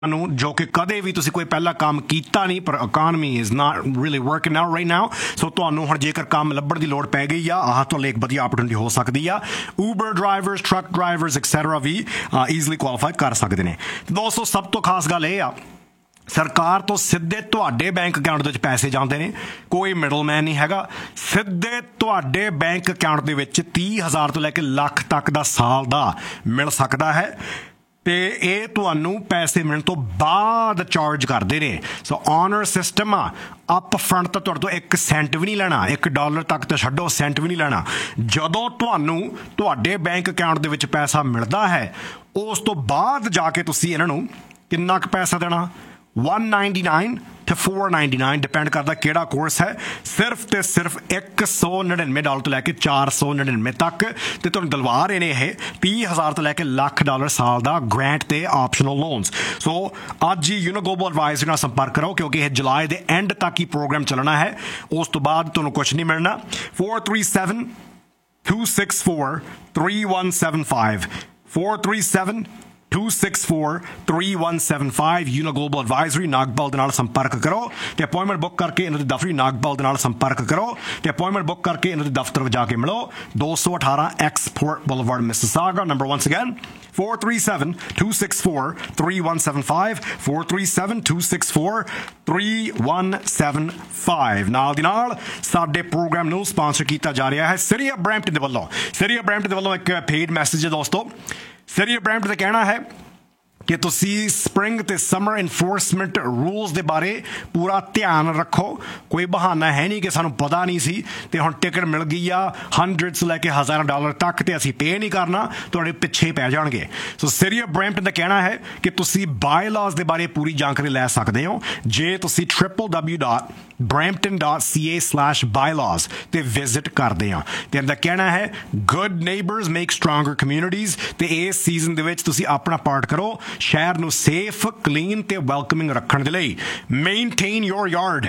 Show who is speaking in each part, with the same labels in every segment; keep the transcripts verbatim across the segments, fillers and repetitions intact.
Speaker 1: ਨੂੰ ਜੋ ਕਿ ਕਦੇ ਵੀ ਤੁਸੀਂ ਕੋਈ ਪਹਿਲਾ ਕੰਮ ਕੀਤਾ ਨਹੀਂ ਪਰ economy is not really working out right now ਸੋ ਤੁਹਾਨੂੰ ਹੁਣ ਜੇਕਰ ਕੰਮ ਲੱਭਣ ਦੀ ਲੋੜ ਪੈ ਗਈ ਆ ਆਹ ਤੁਹਾਡੇ ਲਈ ਇੱਕ ਵਧੀਆ ਆਪਰਚੁਨਿਟੀ ਹੋ ਸਕਦੀ ਆ Uber drivers truck drivers etcetera ਵੀ ਈਜ਼ਲੀ ਕੁਆਲੀਫਾਈ ਕਰ ਸਕਦੇ ਨੇ ਦੋਸਤੋ ਸਭ ਤੋਂ ਖਾਸ ਗੱਲ ਇਹ ਆ ਸਰਕਾਰ ਤੋਂ ਸਿੱਧੇ ਤੁਹਾਡੇ ਬੈਂਕ ਅਕਾਊਂਟ ਦੇ ਵਿੱਚ ਪੈਸੇ ਜਾਂਦੇ ਨੇ ਕੋਈ ਮਿਡਲਮੈਨ ਨਹੀਂ ਹੈਗਾ ਸਿੱਧੇ ਤੁਹਾਡੇ ਬੈਂਕ ਅਕਾਊਂਟ ਦੇ ਵਿੱਚ ਤੀਹ ਹਜ਼ਾਰ ਤੋਂ ਲੈ ਕੇ ਲੱਖ ਤੱਕ ਦਾ ਸਾਲ ਦਾ ਮਿਲ ਸਕਦਾ ਹੈ ਤੇ ਇਹ ਤੁਹਾਨੂੰ ਪੈਸੇ ਮਿਲਣ ਤੋਂ ਬਾਅਦ ਚਾਰਜ ਕਰਦੇ ਨੇ ਸੋ ਆਨਰ ਸਿਸਟਮ ਆ ਅਪ ਫਰੰਟ ਤਾਂ ਤੁਹਾਡੇ ਤੋਂ ਇੱਕ ਸੈਂਟ ਵੀ ਨਹੀਂ ਲੈਣਾ ਇੱਕ ਡਾਲਰ ਤੱਕ ਤਾਂ ਛੱਡੋ ਸੈਂਟ ਵੀ ਨਹੀਂ ਲੈਣਾ ਜਦੋਂ ਤੁਹਾਨੂੰ ਤੁਹਾਡੇ ਬੈਂਕ ਅਕਾਊਂਟ ਦੇ ਵਿੱਚ ਪੈਸਾ ਮਿਲਦਾ ਹੈ ਉਸ ਤੋਂ ਬਾਅਦ ਜਾ ਕੇ ਤੁਸੀਂ ਇਹਨਾਂ ਨੂੰ ਕਿੰਨਾ ਕੁ ਪੈਸਾ ਦੇਣਾ one ninety-nine to four ninety-nine depend ਕਰਦਾ ਕਿਹੜਾ ਕੋਰਸ ਹੈ ਸਿਰਫ ਤੇ ਸਿਰਫ ਇੱਕ ਸੌ ਨੜਿਨਵੇਂ ਡਾਲਰ ਤੋਂ ਲੈ ਕੇ ਚਾਰ ਸੌ ਨੜਿਨਵੇਂ ਤੱਕ ਤੇ ਤੁਹਾਨੂੰ ਦਿਲਵਾ ਰਹੇ ਨੇ ਇਹ ਤੀਹ ਹਜ਼ਾਰ ਤੋਂ ਲੈ ਕੇ ਲੱਖ ਡਾਲਰ ਸਾਲ ਦਾ ਗ੍ਰਾਂਟ ਤੇ ਆਪਸ਼ਨਲ ਲੋਨਸ ਸੋ ਅੱਜ ਹੀ ਯੂਨੋ ਗਲੋਬਲ ਐਡਵਾਈਜ਼ਰ ਨਾਲ ਸੰਪਰਕ ਕਰੋ ਕਿਉਂਕਿ ਇਹ ਜੁਲਾਈ ਦੇ ਐਂਡ ਤੱਕ ਹੀ ਪ੍ਰੋਗਰਾਮ ਚੱਲਣਾ ਹੈ ਉਸ ਤੋਂ ਬਾਅਦ ਤੁਹਾਨੂੰ ਕੁਝ ਨਹੀਂ ਮਿਲਣਾ four three seven two six four three one seven five four three seven two six four three one seven five you know global advisory Nagpal ਦੇ ਨਾਲ ਸੰਪਰਕ ਕਰੋ ਤੇ ਅਪਾਇੰਟਮੈਂਟ ਬੁੱਕ ਕਰਕੇ ਇਹਨਾਂ ਦੇ ਦਫ਼ਤਰ ਨਾਗਪਾਲ ਦੇ ਨਾਲ ਸੰਪਰਕ ਕਰੋ ਤੇ ਅਪਾਇੰਟਮੈਂਟ ਬੁੱਕ ਕਰਕੇ ਇਹਨਾਂ ਦੇ ਦਫ਼ਤਰ ਵਿੱਚ ਜਾ ਕੇ ਮਿਲੋ two eighteen export boulevard Mississauga number once again four three seven two six four three one seven five four three seven two six four three one seven five ਨਾਲ ਦੀ ਨਾਲ ਸਾਡੇ ਪ੍ਰੋਗਰਾਮ ਨੂੰ ਸਪਾਂਸਰ ਕੀਤਾ ਜਾ ਰਿਹਾ ਹੈ ਸਿਰੀਆ ਬਰੈਂਪਟਨ ਦੇ ਵੱਲੋਂ ਸਿਰੀਆ ਬਰੈਂਪਟਨ ਦੇ ਵੱਲੋਂ ਇੱਕ ਪੇਡ ਮੈਸੇਜ ਹੈ ਦੋਸਤੋ ਸਿਰੀਆ ਬਰੈਂਪਟਨ ਦਾ ਕਹਿਣਾ ਹੈ ਕਿ ਤੁਸੀਂ ਸਪਰਿੰਗ ਤੇ ਸਮਰ ਇਨਫੋਰਸਮੈਂਟ ਰੂਲਸ ਦੇ ਬਾਰੇ ਪੂਰਾ ਧਿਆਨ ਰੱਖੋ ਕੋਈ ਬਹਾਨਾ ਹੈ ਨਹੀਂ ਕਿ ਸਾਨੂੰ ਪਤਾ ਨਹੀਂ ਸੀ ਤੇ ਹੁਣ ਟਿਕਟ ਮਿਲ ਗਈ ਆ ਹੰਡਰਡਸ ਲੈ ਕੇ ਹਜ਼ਾਰਾਂ ਡਾਲਰ ਤੱਕ ਤੇ ਅਸੀਂ ਪੇ ਨਹੀਂ ਕਰਨਾ ਤੁਹਾਡੇ ਪਿੱਛੇ ਪੈ ਜਾਣਗੇ ਸੋ ਸਿਰੀਆ ਬਰੈਂਪਟਨ ਦਾ ਕਹਿਣਾ ਹੈ ਕਿ ਤੁਸੀਂ ਬਾਇਲਾਜ਼ ਦੇ ਬਾਰੇ ਪੂਰੀ ਜਾਣਕਾਰੀ ਲੈ ਸਕਦੇ ਹੋ ਜੇ ਤੁਸੀਂ triple w dot brampton dot c a slash bylaws ਤੇ ਵਿਜ਼ਿਟ ਕਰਦੇ ਆ ਤੇ ਇਹਦਾ ਕਹਿਣਾ ਹੈ good neighbors make stronger communities ਤੇ ਇਸ ਸੀਜ਼ਨ ਦੇ ਵਿੱਚ ਤੁਸੀਂ ਆਪਣਾ ਪਾਰਟ ਕਰੋ ਸ਼ਹਿਰ ਨੂੰ ਸੇਫ ਕਲੀਨ ਤੇ ਵੈਲਕਮਿੰਗ ਰੱਖਣ ਦੇ ਲਈ ਮੇਨਟੇਨ ਯੋਰ ਯਾਰਡ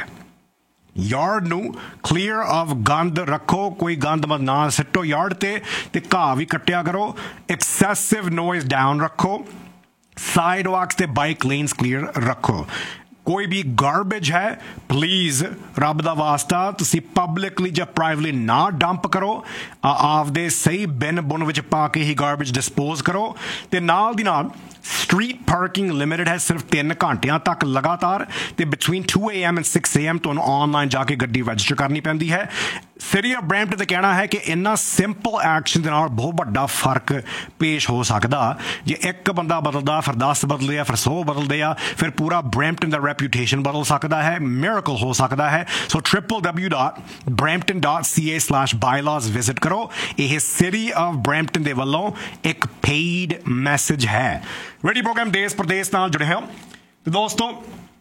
Speaker 1: ਯਾਰਡ ਨੂੰ ਕਲੀਅਰ ਆਫ ਗੰਦ ਰੱਖੋ ਕੋਈ ਗੰਦ ਮਤ ਨਾ ਸਿੱਟੋ ਯਾਰਡ ਤੇ ਤੇ ਘਾਹ ਵੀ ਕੱਟਿਆ ਕਰੋ ਐਕਸੈਸਿਵ ਨੋਇਜ਼ ਡਾਊਨ ਰੱਖੋ ਸਾਈਡਵਾਕਸ ਤੇ ਬਾਈਕ ਲੇਨਸ ਕਲੀਅਰ ਰੱਖੋ ਕੋਈ ਵੀ ਗਾਰਬੇਜ ਹੈ ਪਲੀਜ਼ ਰੱਬ ਦਾ ਵਾਸਤਾ ਤੁਸੀਂ ਪਬਲਿਕਲੀ ਜਾਂ ਪ੍ਰਾਈਵੇਟਲੀ ਨਾ ਡੰਪ ਕਰੋ ਆਪਦੇ ਸਹੀ ਬਿਨ ਬੁਨ ਵਿੱਚ ਪਾ ਕੇ ਹੀ ਗਾਰਬੇਜ ਡਿਸਪੋਜ਼ ਕਰੋ ਤੇ ਨਾਲ ਦੀ ਨਾਲ ਸਟਰੀਟ ਪਾਰਕਿੰਗ ਲਿਮਿਟਡ ਹੈ ਸਿਰਫ ਤਿੰਨ ਘੰਟਿਆਂ ਤੱਕ ਲਗਾਤਾਰ ਤੇ between two a m and six a m ਤੁਹਾਨੂੰ ਆਨਲਾਈਨ ਜਾ ਕੇ ਗੱਡੀ ਰਜਿਸਟਰ ਕਰਨੀ ਪੈਂਦੀ ਹੈ ਸਿਰੀਆ ਬਰੈਂਪਟਨ ਦਾ ਕਹਿਣਾ ਹੈ ਕਿ ਇੰਨਾ ਸਿੰਪਲ ਐਕਸ਼ਨ ਦੇ ਨਾਲ ਬਹੁਤ ਵੱਡਾ ਫਰਕ ਪੇਸ਼ ਹੋ ਸਕਦਾ ਜੇ ਇੱਕ ਬੰਦਾ ਬਦਲਦਾ ਫਿਰ ਦਸ ਬਦਲਦੇ ਆ ਫਿਰ ਸੌ ਬਦਲਦੇ ਆ ਫਿਰ ਪੂਰਾ ਬਰੈਂਪਟਨ ਦਾ ਰੈਪਿਊਟੇਸ਼ਨ ਬਦਲ ਸਕਦਾ ਹੈ ਮਿਰਾਕਲ ਹੋ ਸਕਦਾ ਹੈ ਸੋ triple w dot brampton dot c a slash bylaws visit ਕਰੋ ਇਹ ਸਿਟੀ ਆਫ ਬਰੈਂਪਟਨ ਦੇ ਵੱਲੋਂ ਇੱਕ ਪੇਡ ਮੈਸੇਜ ਹੈ ਰੇਡੀਓ ਪ੍ਰੋਗਰਾਮ ਦੇਸ਼ ਪ੍ਰਦੇਸ਼ ਨਾਲ ਜੁੜੇ ਹੋ ਤੇ ਦੋਸਤੋ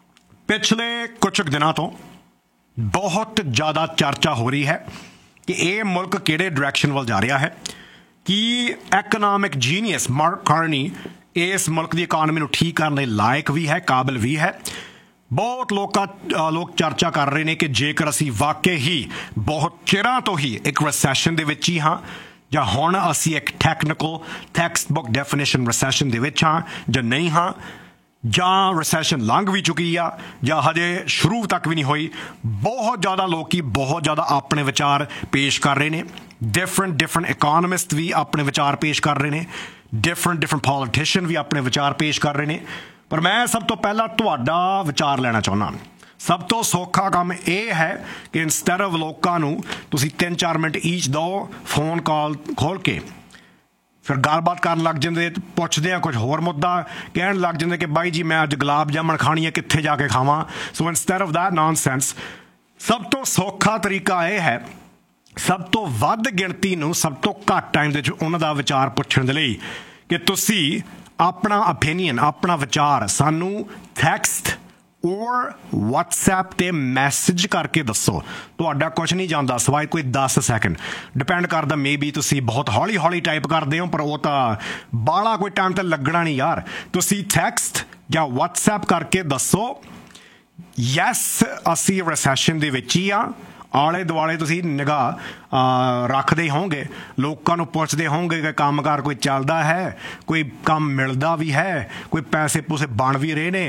Speaker 1: ਪਿਛਲੇ ਕੁਝ ਦਿਨਾਂ ਤੋਂ ਬਹੁਤ ਜ਼ਿਆਦਾ ਚਰਚਾ ਹੋ ਰਹੀ ਹੈ ਕਿ ਇਹ ਮੁਲਕ ਕਿਹੜੇ ਡਾਇਰੈਕਸ਼ਨ ਵੱਲ ਜਾ ਰਿਹਾ ਹੈ ਕਿ ਐਕਨੋਮਿਕ ਜੀਨੀਅਸ ਮਾਰਕ ਕਾਰਨੀ ਇਸ ਮੁਲਕ ਦੀ ਇਕਾਨਮੀ ਨੂੰ ਠੀਕ ਕਰਨ ਦੇ ਲਾਇਕ ਵੀ ਹੈ ਕਾਬਿਲ ਵੀ ਹੈ ਬਹੁਤ ਲੋਕਾਂ ਲੋਕ ਚਰਚਾ ਕਰ ਰਹੇ ਨੇ ਕਿ ਜੇਕਰ ਅਸੀਂ ਵਾਕਈ ਹੀ ਬਹੁਤ ਚਿਰਾਂ ਤੋਂ ਹੀ ਇੱਕ ਰੈਸੈਸ਼ਨ ਦੇ ਵਿੱਚ ਹੀ ਹਾਂ ਜਾਂ ਹੁਣ ਅਸੀਂ ਇੱਕ technical text book definition recession ਦੇ ਵਿੱਚ ਹਾਂ ਜਾਂ ਨਹੀਂ ਹਾਂ ਜਾਂ ਰੈਸੈਸ਼ਨ ਲੰਘ ਵੀ ਚੁੱਕੀ ਆ ਜਾਂ ਹਜੇ ਸ਼ੁਰੂ ਤੱਕ ਵੀ ਨਹੀਂ ਹੋਈ ਬਹੁਤ ਜ਼ਿਆਦਾ ਲੋਕੀ ਬਹੁਤ ਜ਼ਿਆਦਾ ਆਪਣੇ ਵਿਚਾਰ ਪੇਸ਼ ਕਰ ਰਹੇ ਨੇ ਡਿਫਰੈਂਟ ਡਿਫਰੈਂਟ ਇਕੋਨਮਿਸਟ ਵੀ ਆਪਣੇ ਵਿਚਾਰ ਪੇਸ਼ ਕਰ ਰਹੇ ਨੇ ਡਿਫਰੈਂਟ ਡਿਫਰੈਂਟ ਪੋਲੀਟੀਸ਼ੀਅਨ ਵੀ ਆਪਣੇ ਵਿਚਾਰ ਪੇਸ਼ ਕਰ ਰਹੇ ਨੇ ਪਰ ਮੈਂ ਸਭ ਤੋਂ ਪਹਿਲਾਂ ਤੁਹਾਡਾ ਵਿਚਾਰ ਲੈਣਾ ਚਾਹੁੰਦਾ ਸਭ ਤੋਂ ਸੌਖਾ ਕੰਮ ਇਹ ਹੈ ਕਿ ਇੰਸਟੈਡ ਆਫ ਲੋਕਾਂ ਨੂੰ ਤੁਸੀਂ ਤਿੰਨ ਚਾਰ ਮਿੰਟ ਈਚ ਦਿਓ ਫੋਨ ਕਾਲ ਖੋਲ ਕੇ ਫਿਰ ਗੱਲਬਾਤ ਕਰਨ ਲੱਗ ਜਾਂਦੇ ਪੁੱਛਦੇ ਆ ਕੁਝ ਹੋਰ ਮੁੱਦਾ ਕਹਿਣ ਲੱਗ ਜਾਂਦੇ ਕਿ ਬਾਈ ਜੀ ਮੈਂ ਅੱਜ ਗੁਲਾਬ ਜਾਮਣ ਖਾਣੀ ਹੈ ਕਿੱਥੇ ਜਾ ਕੇ ਖਾਵਾਂ ਸੋ ਇੰਸਟੈਡ ਆਫ ਦੈਟ ਨੌਨਸੈਂਸ ਸਭ ਤੋਂ ਸੌਖਾ ਤਰੀਕਾ ਇਹ ਹੈ ਸਭ ਤੋਂ ਵੱਧ ਗਿਣਤੀ ਨੂੰ ਸਭ ਤੋਂ ਘੱਟ ਟਾਈਮ ਦੇ ਵਿੱਚ ਉਹਨਾਂ ਦਾ ਵਿਚਾਰ ਪੁੱਛਣ ਦੇ ਲਈ ਕਿ ਤੁਸੀਂ ਆਪਣਾ ਓਪੀਨੀਅਨ ਆਪਣਾ ਵਿਚਾਰ ਸਾਨੂੰ ਟੈਕਸਟ ਔਰ ਵਟਸਐਪ 'ਤੇ ਮੈਸੇਜ ਕਰਕੇ ਦੱਸੋ ਤੁਹਾਡਾ ਕੁਛ ਨਹੀਂ ਜਾਂਦਾ ਸਵਾਏ ਕੋਈ ਦਸ ਸੈਕਿੰਡ ਡਿਪੈਂਡ ਕਰਦਾ ਮੇ ਬੀ ਤੁਸੀਂ ਬਹੁਤ ਹੌਲੀ ਹੌਲੀ ਟਾਈਪ ਕਰਦੇ ਹੋ ਪਰ ਉਹ ਤਾਂ ਬਾਹਲਾ ਕੋਈ ਟਾਈਮ ਤਾਂ ਲੱਗਣਾ ਨਹੀਂ ਯਾਰ ਤੁਸੀਂ ਟੈਕਸਟ ਜਾਂ ਵਟਸਐਪ ਕਰਕੇ ਦੱਸੋ ਯੈਸ ਅਸੀਂ ਰੈਸੈਸ਼ਨ ਦੇ ਵਿੱਚ ਹੀ ਆ ਆਲੇ ਦੁਆਲੇ ਤੁਸੀਂ ਨਿਗਾਹ ਰੱਖਦੇ ਹੋਵੋਗੇ, ਲੋਕਾਂ ਨੂੰ ਪੁੱਛਦੇ ਹੋਵੋਗੇ ਕਿ ਕੰਮਕਾਰ ਕੋਈ ਚੱਲਦਾ ਹੈ, ਕੋਈ ਕੰਮ ਮਿਲਦਾ ਵੀ ਹੈ, ਕੋਈ ਪੈਸੇ ਪੂਸੇ ਬਣ ਵੀ ਰਹੇ ਨੇ।